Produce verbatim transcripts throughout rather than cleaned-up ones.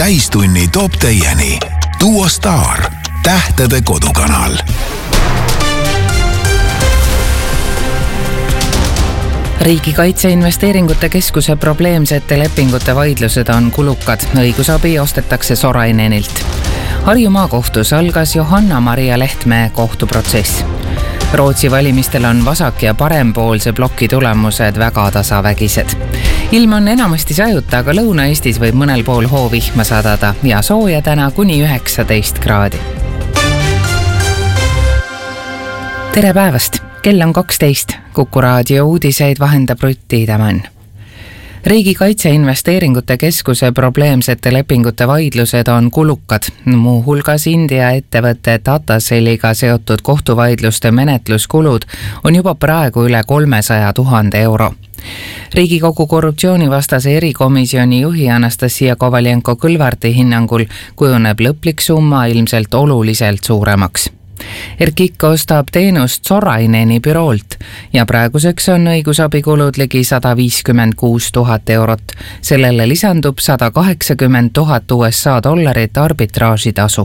täistunni toob teieni Duo Star, tähtede kodukanal. Riigikaitse Investeeringute Keskuse probleemsete lepingute vaidlused on kulukad. Õigusabi ostetakse Sorainenilt. Harju maakohtus algas Johanna-Maria Lehtmäe kohtuprotsess. Rootsi valimistel on vasak- ja parempoolse ploki tulemused väga tasavägised. Ilm on enamasti sajuta, aga Lõuna-Eestis võib mõnel pool hoovihma sadada ja sooja täna kuni üheksateist kraadi. Tere päevast! Kell on kaksteist. Kuku raadio uudiseid vahendab Rutt Tiidemann. Riigikaitse Investeeringute Keskuse probleemsete lepingute vaidlused on kulukad. Muu hulgas India ettevõtte Tatacelliga seotud kohtuvaidluste menetluskulud on juba praegu üle kolmesaja tuhande euro. Riigikogu korruptsioonivastase erikomisjoni juhi Anastasia Kovaljenko-Kõlvarti hinnangul kujuneb lõplik summa ilmselt oluliselt suuremaks. Erkik ostab teenust Soraineni büroolt ja praeguseks on õigusabikulud ligi sada viiskümmend kuus tuhat eurot. Sellele lisandub sada kaheksakümmend tuhat U S A dollarit arbitraažitasu.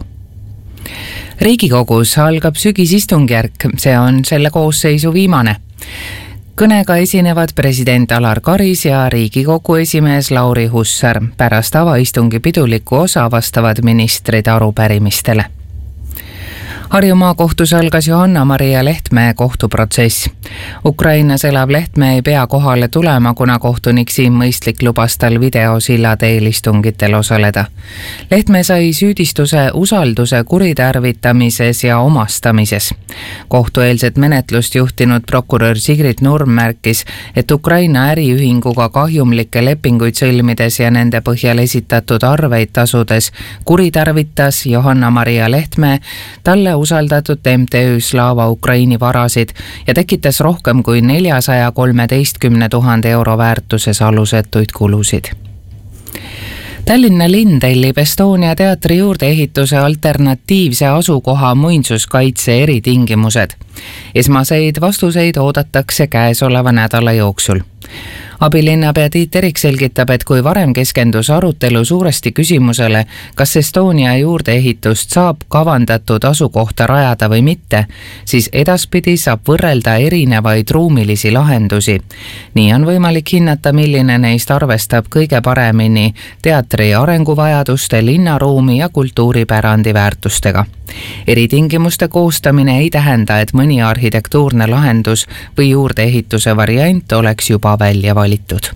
Riigikogus algab sügisistungjärk, see on selle koosseisu viimane. Kõnega esinevad president Alar Karis ja Riigikogu esimees Lauri Hussar. Pärast avaistungi piduliku osa vastavad ministrid arupärimistele. Harju maakohtus algas Johanna-Maria Lehtmäe kohtuprotsess. Ukrainas elav Lehtmäe ei pea kohale tulema, kuna kohtunik Siim Mõistlik lubas tal videosilla teel istungitel osaleda. Lehtmäe sai süüdistuse usalduse kuritarvitamises ja omastamises. Kohtueelset menetlust juhtinud prokurör Sigrid Nurm märkis, et Ukraina äriühinguga kahjumlikke lepinguid sõlmides ja nende põhjal esitatud arveid tasudes kuritarvitas Johanna-Maria Lehtmäe talle usaldatud M T Ü Slava Ukraini varasid ja tekitas rohkem kui neljasaja kolmeteistkümne tuhande euro väärtuses alusetuid kulusid. Tallinna linn tellib Estonia teatri juurdeehituse alternatiivse asukoha muinsuskaitse eritingimused. Esmaseid vastuseid oodatakse käesoleva nädala jooksul. Abilinnapea Tiit Terik selgitab, et kui varem keskendus arutelu suuresti küsimusele, kas Estonia juurdeehitust saab kavandatud asukohta rajada või mitte, siis edaspidi saab võrrelda erinevaid ruumilisi lahendusi. Nii on võimalik hinnata, milline neist arvestab kõige paremini teatri arenguvajaduste, linnaruumi ja kultuuripärandi väärtustega. Eritingimuste koostamine ei tähenda, et mõni arhitektuurne lahendus või juurdeehituse variant oleks juba välja valitud.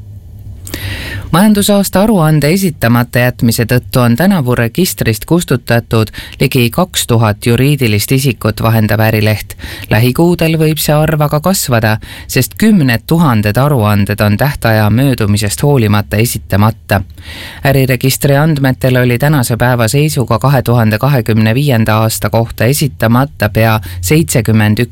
Majandusaasta aruande esitamata jätmise tõttu on tänavu registrist kustutatud ligi kaks tuhat juriidilist isikut, vahendab Ärileht. Lähikuudel võib see arv aga kasvada, sest kümned tuhanded aruanded on tähtaja möödumisest hoolimata esitamata. Äriregistri andmetel oli tänase päeva seisuga kahe tuhande kahekümne viienda aasta kohta esitamata pea seitsekümmend üks